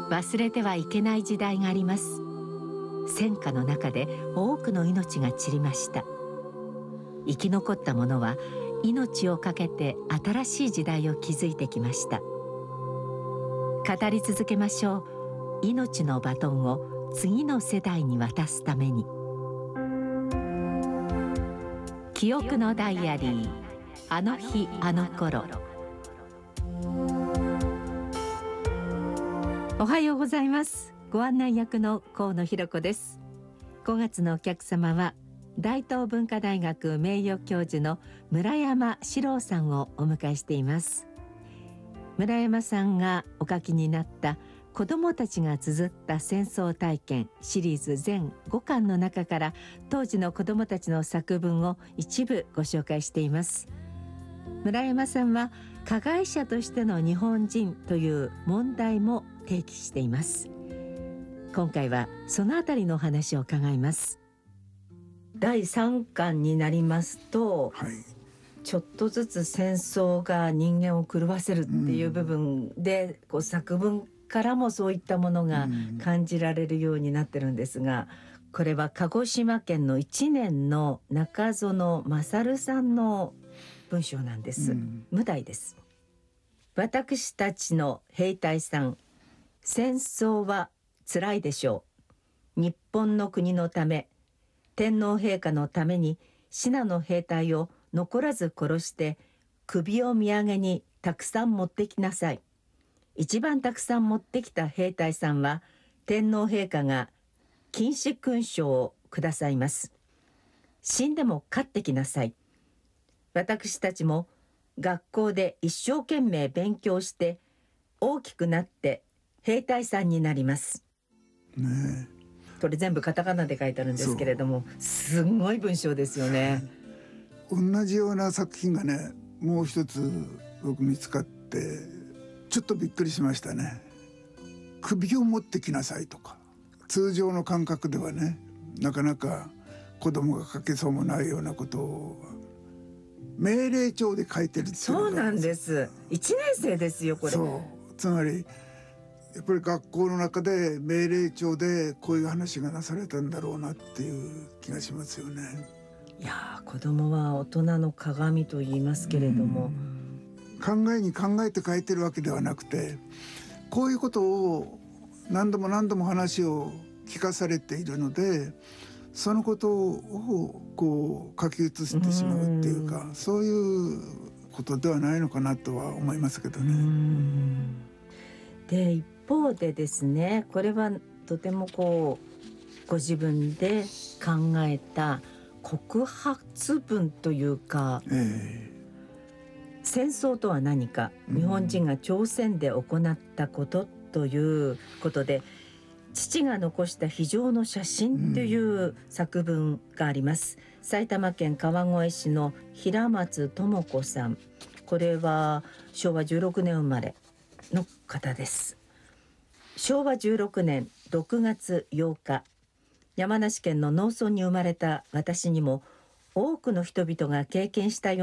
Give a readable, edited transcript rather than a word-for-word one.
忘れてはいけない時代があります。戦火の中で多くの命が散りました。生き残った者は命を懸けて新しい時代を築いてきました。語り続けましょう。命のバトンを次の世代に渡すために。記憶のダイアリー、あの日あの頃。おはようございます。ご案内役の河野弘子です。5月のお客様は大東文化大学名誉教授の村山史郎さんをお迎えしています。村山さんがお書きになった子どもたちが綴った戦争体験シリーズ全5巻の中から当時の子どもたちの作文を一部ご紹介しています。村山さんは加害者としての日本人という問題も提起しています。今回はそのあたりの話を伺います。第3巻になりますと、ちょっとずつ戦争が人間を狂わせるっていう部分で、こう作文からもそういったものが感じられるようになってるんですが、これは鹿児島県の1年の中園勝さんの文章なんです。無題です。私たちの兵隊さん、戦争は辛いでしょう。日本の国のため、天皇陛下のために信濃兵隊を残らず殺して首を土産にたくさん持ってきなさい。一番たくさん持ってきた兵隊さんは天皇陛下が金紫勲章をくださいます。死んでも勝ってきなさい。私たちも学校で一生懸命勉強して大きくなって兵隊さんになりますね。これ全部カタカナで書いてあるんですけれども、すごい文章ですよね。 同じような作品がね、もう一つ僕見つかってちょっとびっくりしましたね。首を持ってきなさいとか、通常の感覚ではね、なかなか子供が書けそうもないようなことを命令帳で書いてるっていう。 そうなんです。1年生ですよこれ。 そうつまりやっぱり学校の中で命令帳でこういう話がなされたんだろうなっていう気がしますよね。 いや、子供は大人の鏡と言いますけれども、 考えに考えて書いてるわけではなくて、こういうことを何度も何度も話を聞かされているので、そのことをこう書き写してしまうっていうか、そういうことではないのかなとは思いますけどね。 で一方でですね、これはとてもこうご自分で考えた告発文というか、戦争とは何か、日本人が朝鮮で行ったことということで、父が残した非常の写真という作文があります。埼玉県川越市の平松智子さん、これは昭和16年生まれの方です。昭和16年6月8日、山梨県の農村に生まれた私にも多くの人々が経験したよ